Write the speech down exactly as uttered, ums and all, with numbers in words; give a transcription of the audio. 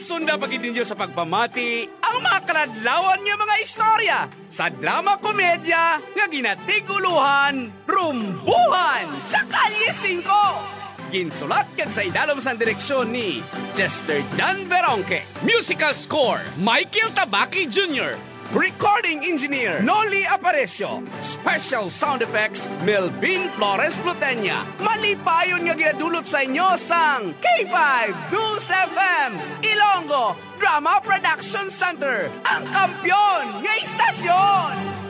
Sunda pagid ninyo sa pagpamati ang mga kaladlawan nga mga istorya sa drama komedya nga ginatiguluhan, Rumbuhan sa Kalye singko. Ginsulat kag sa idalom sa direksyon ni Chester John Veronque. Musical score, Michael Tabaki Junior Recording Engineer, Noli Aparecio. Special Sound Effects, Melvin Flores Plutenya. Malipayon nga ginadulot sa inyo sang K five News F M, Ilonggo Drama Production Center, ang kampyon nga istasyon.